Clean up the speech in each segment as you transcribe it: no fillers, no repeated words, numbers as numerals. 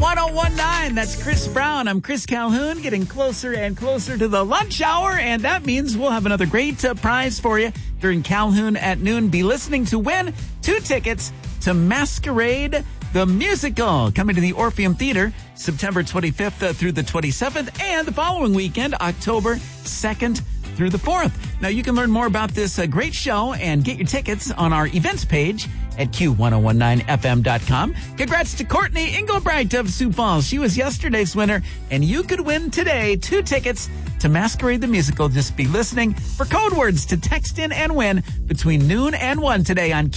1019. That's Chris Brown. I'm Chris Calhoun, getting closer and closer to the lunch hour, and that means we'll have another great prize for you during Calhoun at Noon. Be listening to win 2 tickets to Masquerade the Musical, coming to the Orpheum Theater September 25th through the 27th, and the following weekend, October 2nd through the 4th. Now, you can learn more about this great show and get your tickets on our events page at Q1019FM.com. Congrats to Courtney Engelbright of Sioux Falls. She was yesterday's winner, and you could win today 2 tickets to Masquerade the Musical. Just be listening for code words to text in and win between noon and 1 today on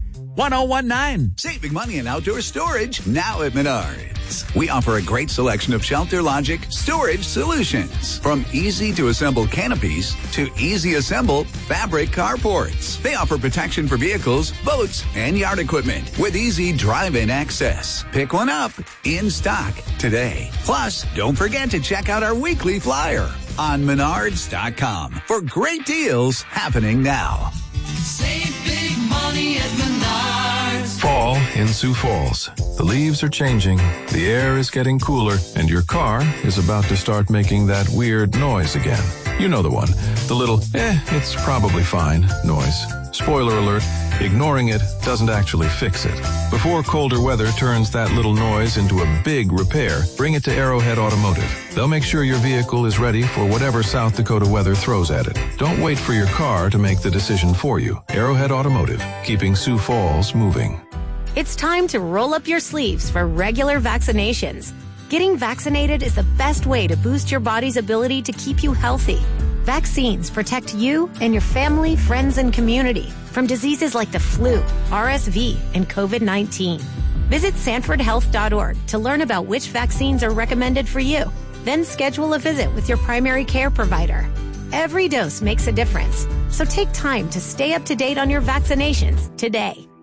Q1019. Saving money in outdoor storage now at Menards. We offer a great selection of Shelter Logic storage solutions. From easy-to-assemble canopies to easy-assemble fabric carports. They offer protection for vehicles, boats, and yard equipment with easy drive-in access. Pick one up in stock today. Plus, don't forget to check out our weekly flyer on Menards.com for great deals happening now. Save big money at Menards. Fall in Sioux Falls. The leaves are changing, the air is getting cooler, and your car is about to start making that weird noise again. You know the one. The little, it's probably fine noise. Spoiler alert, ignoring it doesn't actually fix it. Before colder weather turns that little noise into a big repair, bring it to Arrowhead Automotive. They'll make sure your vehicle is ready for whatever South Dakota weather throws at it. Don't wait for your car to make the decision for you. Arrowhead Automotive, keeping Sioux Falls moving. It's time to roll up your sleeves for regular vaccinations. Getting vaccinated is the best way to boost your body's ability to keep you healthy. Vaccines protect you and your family, friends, and community from diseases like the flu, RSV, and COVID-19. Visit SanfordHealth.org to learn about which vaccines are recommended for you. Then schedule a visit with your primary care provider. Every dose makes a difference, so take time to stay up to date on your vaccinations today.